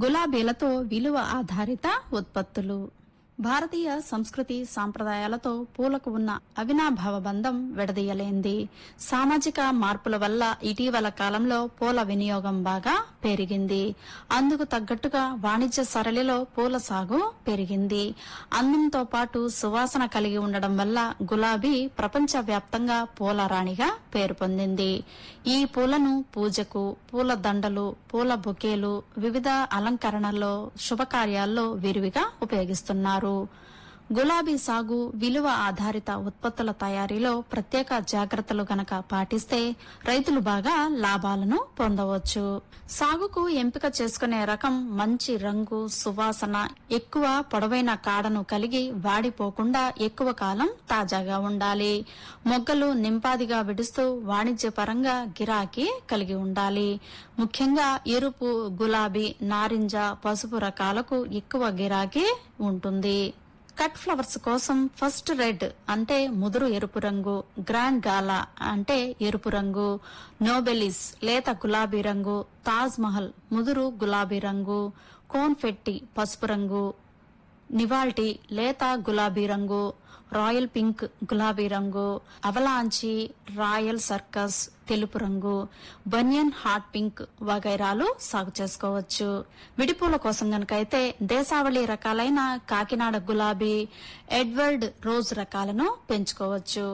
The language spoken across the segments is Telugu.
గులాబీలతో విలువ ఆధారిత ఉత్పత్తులు. భారతీయ సంస్కృతి సాంప్రదాయాలతో పూలకు ఉన్న అవినాభావ బంధం విడదీయలేంది. సామాజిక మార్పుల వల్ల ఇటీవల కాలంలో పూల వినియోగం బాగా పెరిగింది. అందుకు తగ్గట్టుగా వాణిజ్య సరళిలో పూల సాగు పెరిగింది. అందంతో పాటు సువాసన కలిగి ఉండడం వల్ల గులాబీ ప్రపంచవ్యాప్తంగా పూల రాణిగా పేరు పొందింది. ఈ పూలను పూజకు, పూల దండలు, పూల బొకేలు, వివిధ అలంకరణల్లో, శుభకార్యాల్లో విరివిగా ఉపయోగిస్తున్నారు. గులాబీ సాగు, విలువ ఆధారిత ఉత్పత్తుల తయారీలో ప్రత్యేక జాగ్రత్తలు గనక పాటిస్తే రైతులు బాగా లాభాలను పొందవచ్చు. సాగుకు ఎంపిక చేసుకునే రకం మంచి రంగు, సువాసన, ఎక్కువ పొడవైన కాడను కలిగి వాడిపోకుండా ఎక్కువ కాలం తాజాగా ఉండాలి. మొగ్గలు నింపాదిగా విడుస్తూ వాణిజ్యపరంగా గిరాకీ కలిగి ఉండాలి. ముఖ్యంగా ఎరుపు, గులాబీ, నారింజ, పసుపు రకాలకు ఎక్కువ గిరాకీ ఉంటుంది. కట్ ఫ్లవర్స్ కోసం ఫస్ట్ రెడ్ అంటే ముదురు ఎరుపు రంగు, గ్రాండ్ గాలా అంటే ఎరుపు రంగు, నోబెలిస్ లేత గులాబీ రంగు, తాజ్ మహల్ ముదురు గులాబీ రంగు, కోన్ఫెట్టి పసుపు రంగు, నివాల్టీ లేత గులాబీ రంగు, రాయల్ పింక్ గులాబీ రంగు, అవలాంచి, రాయల్ సర్కస్ తెలుపు రంగు, బనియన్ హాట్ పింక్ వగైరాలు సాగు చేసుకోవచ్చు. విడిపూల కోసం గనకైతే దేశావళి రకాలైన కాకినాడ గులాబీ, ఎడ్వర్డ్ రోజ్ రకాలను పెంచుకోవచ్చు.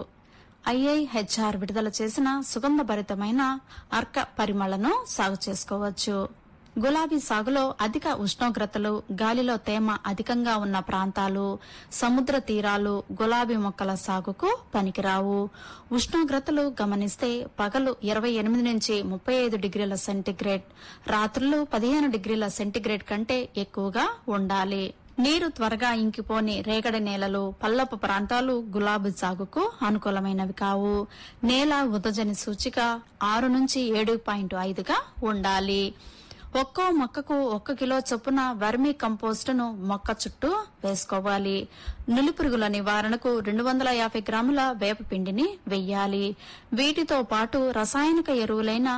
IIHR విడుదల చేసిన సుగంధభరితమైన అర్క పరిమళను సాగు చేసుకోవచ్చు. గులాబీ సాగులో అధిక ఉష్ణోగ్రతలు, గాలిలో తేమ అధికంగా ఉన్న ప్రాంతాలు, సముద్ర తీరాలు గులాబీ మొక్కల సాగుకు పనికిరావు. ఉష్ణోగ్రతలు గమనిస్తే పగలు 28 నుంచి 35 డిగ్రీల సెంటీగ్రేడ్, రాత్రులు 15 డిగ్రీల సెంటీగ్రేడ్ కంటే ఎక్కువగా ఉండాలి. నీరు త్వరగా ఇంకిపోని రేగడి నేలలు, పల్లపు ప్రాంతాలు గులాబీ సాగుకు అనుకూలమైనవి కావు. నేల ఉదజని సూచిక 6 నుంచి 7.5గా ఉండాలి. ఒక్కో మొక్కకు 1 కిలో చొప్పున వర్మీ కంపోస్టును మొక్క చుట్టూ వేసుకోవాలి. నులిపురుగుల నివారణకు 250 గ్రాముల వేపపిండిని వెయ్యాలి. వీటితో పాటు రసాయనిక ఎరువులైన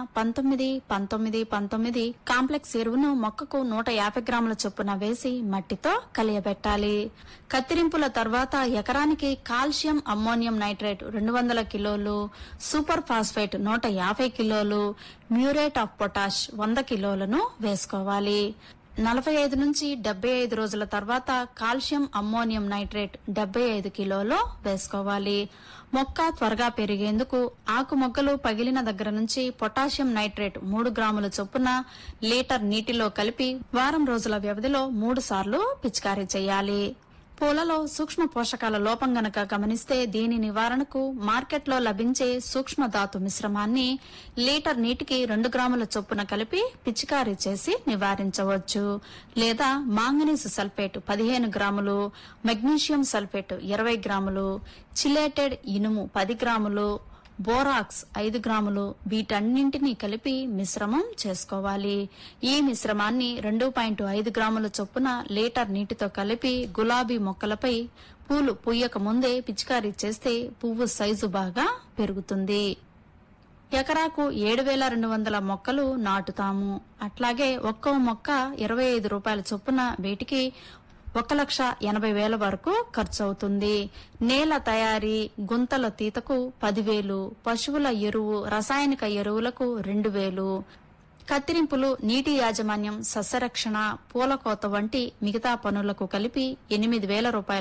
19-19-19 కాంప్లెక్స్ ఎరువును మొక్కకు 150 గ్రాముల చొప్పున వేసి మట్టితో కలియబెట్టాలి. కత్తిరింపుల తర్వాత ఎకరానికి కాల్షియం అమ్మోనియం నైట్రేట్ 200 కిలోలు, సూపర్ ఫాస్ఫేట్ 150 కిలోలు, మ్యూరేట్ ఆఫ్ పొటాష్ 100 కిలోలను వేసుకోవాలి. 45 నుంచి 75 రోజుల తర్వాత కాల్షియం అమ్మోనియం నైట్రేట్ 75 కిలోలు వేసుకోవాలి. మొక్క త్వరగా పెరిగేందుకు ఆకు మొగ్గలు పగిలిన దగ్గర నుంచి పొటాషియం నైట్రేట్ 3 గ్రాముల చొప్పున లీటర్ నీటిలో కలిపి వారం రోజుల వ్యవధిలో 3 సార్లు పిచికారీ చేయాలి. పూలలో సూక్ష్మ పోషకాల లోపం గనక గమనిస్తే దీని నివారణకు మార్కెట్లో లభించే సూక్ష్మ ధాతు మిశ్రమాన్ని లీటర్ నీటికి 2 గ్రాముల చొప్పున కలిపి పిచికారీ చేసి నివారించవచ్చు. లేదా మాంగనీస్ సల్ఫేట్ 15 గ్రాములు, మెగ్నీషియం సల్ఫేట్ 20 గ్రాములు, చిలేటెడ్ ఇనుము 10 గ్రాములు, బోరాక్స్ 5 గ్రాములు వీటన్నింటినీ కలిపి మిశ్రమం చేసుకోవాలి. ఈ మిశ్రమాన్ని 2.5 గ్రాముల చొప్పున లీటర్ నీటితో కలిపి గులాబీ మొక్కలపై పూలు పూయక ముందే పిచికారీ చేస్తే పువ్వు సైజు బాగా పెరుగుతుంది. ఎకరాకు 7,200 మొక్కలు నాటుతాము. అట్లాగే ఒక్కో మొక్క 25 రూపాయల చొప్పున వీటికి 1,80,000 వరకు ఖర్చవుతుంది. నేల తయారీ, గుంతల తీతకు 10,000, పశువుల ఎరువు, రసాయనిక ఎరువులకు 2,000, కత్తిరింపులు, నీటి యాజమాన్యం, సస్యరక్షణ, పూల కోత వంటి మిగతా పనులకు కలిపి 8,000 రూపాయల